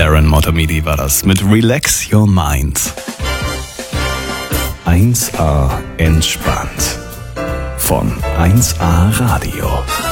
Darren Motomidi war das mit Relax Your Mind. 1A entspannt von 1A Radio.